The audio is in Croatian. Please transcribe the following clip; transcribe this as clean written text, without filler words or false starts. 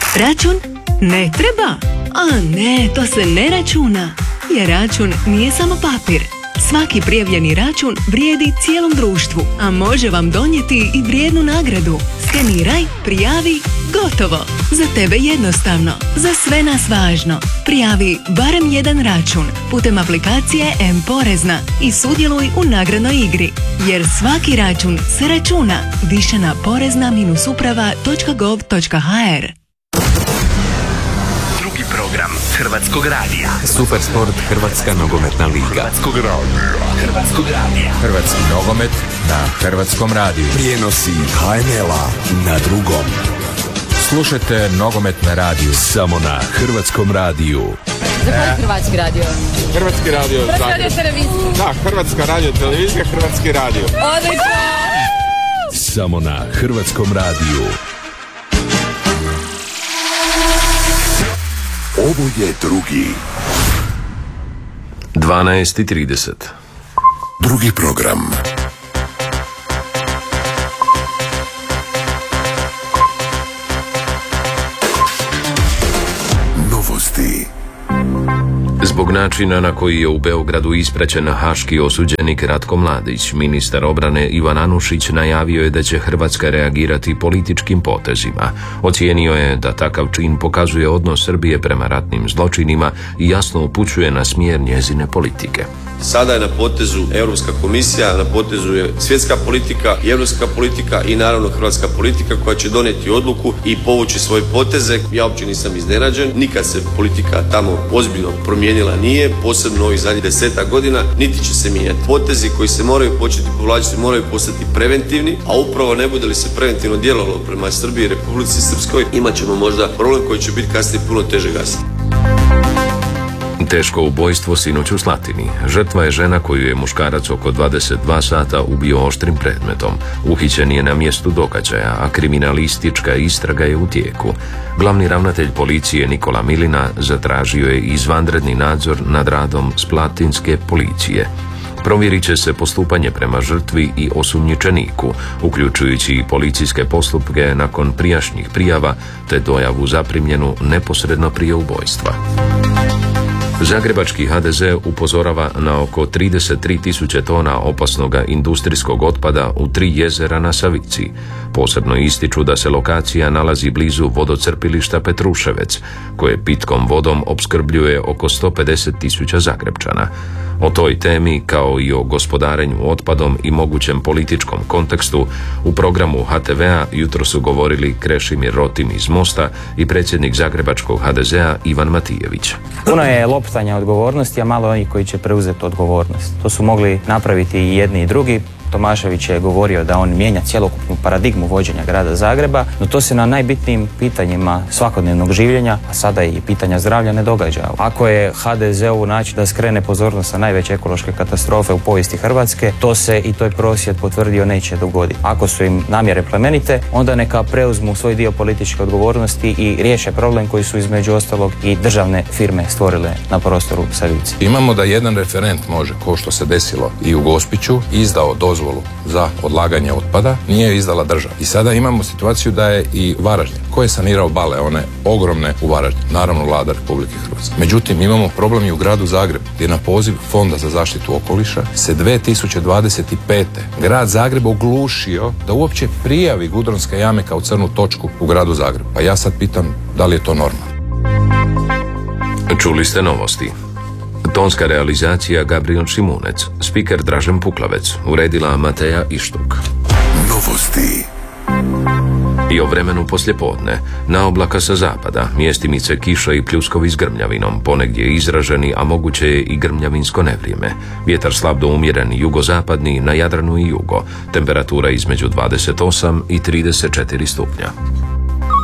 Račun? Ne treba? A ne, to se ne računa. Jer račun nije samo papir. Svaki prijavljeni račun vrijedi cijelom društvu, a može vam donijeti i vrijednu nagradu. Skeniraj, prijavi, gotovo. Za tebe jednostavno, za sve nas važno. Prijavi barem jedan račun putem aplikacije M-Porezna i sudjeluj u nagradnoj igri. Jer svaki račun se računa. Više na porezna-uprava.gov.hr. Drugi program Hrvatskog radija. Super sport, Hrvatska nogometna liga. Hrvatskog radija. Hrvatski nogomet na Hrvatskom radiju. Prijenosi HNL-a na Drugom. Slušajte nogomet na radiju. Samo na Hrvatskom radiju. Za koji Hrvatski radio? Hrvatski radio. Hrvatska radio televizija. Da, Hrvatska radio televizija, Hrvatski radio. Odlično! Samo na Hrvatskom radiju. Ovo je drugi. 12:30. Drugi program. Novosti. Zbog načina na koji je u Beogradu ispraćen haški osuđenik Ratko Mladić, ministar obrane Ivan Anušić najavio je da će Hrvatska reagirati političkim potezima. Ocijenio je da takav čin pokazuje odnos Srbije prema ratnim zločinima i jasno upućuje na smjer njezine politike. Sada je na potezu Europska komisija, na potezu je svjetska politika, europska politika i naravno hrvatska politika koja će donijeti odluku i povući svoje poteze. Ja uopće nisam iznenađen, nikad se politika tamo ozbiljno promijenila nije, posebno ovih zadnjih 10 godina, niti će se mijenjati. Potezi koji se moraju početi povlačiti moraju postati preventivni, a upravo ne bude li se preventivno djelovalo prema Srbiji i Republici Srpskoj, imat ćemo možda problem koji će biti kasnije puno teže gasiti. Teško ubojstvo sinoć u Slatini. Žrtva je žena koju je muškarac oko 22 sata ubio oštrim predmetom. Uhićen je na mjestu događaja, a kriminalistička istraga je u tijeku. Glavni ravnatelj policije Nikola Milina zatražio je izvanredni nadzor nad radom Splatinske policije. Provjerit će se postupanje prema žrtvi i osumnjičeniku, uključujući i policijske postupke nakon prijašnjih prijava te dojavu zaprimljenu neposredno prije ubojstva. Zagrebački HDZ upozorava na oko 33.000 tona opasnog industrijskog otpada u 3 jezera na Savici. Posebno ističu da se lokacija nalazi blizu vodocrpilišta Petruševec, koje pitkom vodom opskrbljuje oko 150.000 Zagrepčana. O toj temi, kao i o gospodarenju otpadom i mogućem političkom kontekstu, u programu HTV-a jutro su govorili Krešimir Rotim iz Mosta i predsjednik Zagrebačkog HDZ-a Ivan Matijević. Puno je loptanja odgovornosti, a malo onih koji će preuzeti odgovornost. To su mogli napraviti i jedni i drugi. Tomašević je govorio da on mijenja cjelokupnu paradigmu vođenja grada Zagreba, no to se na najbitnijim pitanjima svakodnevnog življenja, a sada i pitanja zdravlja, ne događa. Ako je HDZ-u način da skrene pozornost sa najveće ekološke katastrofe u povijesti Hrvatske, to se i toj prosvjed potvrdio neće dogoditi. Ako su im namjere plemenite, onda neka preuzmu svoj dio političke odgovornosti i riješe problem koji su između ostalog i državne firme stvorile na prostoru Savice. Imamo da jedan referent može, kao što se desilo i u Gospiću, izdao dozvolu za odlaganje otpada, nije izdala država. I sada imamo situaciju da je i Varaždin, ko je sanirao bale, one ogromne u Varaždinu, naravno Vlada Republike Hrvatske. Međutim, imamo problem i u gradu Zagrebu, gdje na poziv Fonda za zaštitu okoliša se 2025. grad Zagreb oglušio da uopće prijavi Gudronske jame kao crnu točku u gradu Zagrebu. Pa ja sad pitam, da li je to normalno? Čuli ste novosti. Tonska realizacija Gabriel Šimunec, spiker Dražen Puklavec, uredila Mateja Ištuk. Novosti. I o vremenu poslijepodne. Na oblaka sa zapada, mjestimice kiša i pljuskovi s grmljavinom, ponegdje izraženi, a moguće je i grmljavinsko nevrijeme. Vjetar slab do umjeren jugozapadni, na Jadranu i jugo. Temperatura između 28 i 34 stupnja.